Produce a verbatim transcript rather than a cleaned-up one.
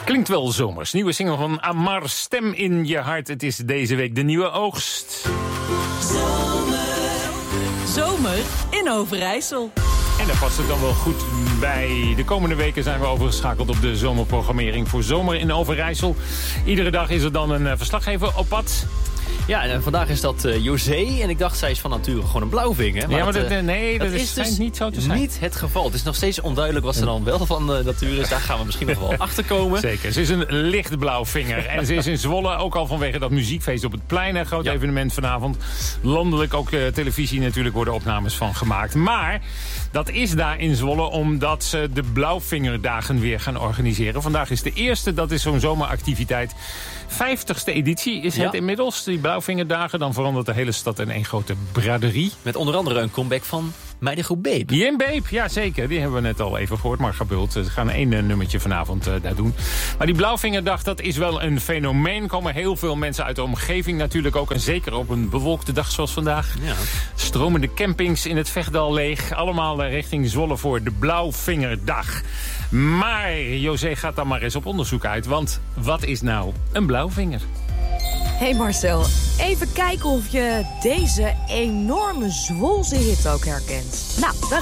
Klinkt wel zomers. Nieuwe single van Amar, Stem in je hart. Het is deze week de nieuwe oogst. Zomer, Zomer in Overijssel. En daar past het dan wel goed bij. De komende weken zijn we overgeschakeld op de zomerprogrammering voor Zomer in Overijssel. Iedere dag is er dan een uh, verslaggever op pad. Ja, en vandaag is dat uh, José. En ik dacht, zij is van nature gewoon een blauwvinger. Maar ja, maar dat, dat, nee, dat, dat is, is dus niet zo te zijn. Niet het geval. Het is nog steeds onduidelijk wat ze dan wel van uh, natuur is. Daar gaan we misschien nog wel achter komen. Zeker. Ze is een lichtblauw vinger. En ze is in Zwolle, ook al vanwege dat muziekfeest op het plein. Een groot ja. evenement vanavond. Landelijk ook uh, televisie natuurlijk worden opnames van gemaakt. Maar dat is daar in Zwolle omdat ze de Blauwvingerdagen weer gaan organiseren. Vandaag is de eerste, dat is zo'n zomeractiviteit. vijftigste editie is het ja. inmiddels, die Blauwvingerdagen. Dan verandert de hele stad in één grote braderie. Met onder andere een comeback van meidengroep Babe. Jen Babe, ja zeker. Die hebben we net al even gehoord. Marga Bult, ze gaan één uh, nummertje vanavond uh, daar doen. Maar die Blauwvingerdag, dat is wel een fenomeen. Er komen heel veel mensen uit de omgeving natuurlijk ook. En zeker op een bewolkte dag zoals vandaag. Ja. Stromen de campings in het Vechtdal leeg. Allemaal uh, richting Zwolle voor de Blauwvingerdag. Maar José gaat dan maar eens op onderzoek uit. Want wat is nou een blauwvinger? Hey Marcel, even kijken of je deze enorme Zwolse hit ook herkent. Nou, daar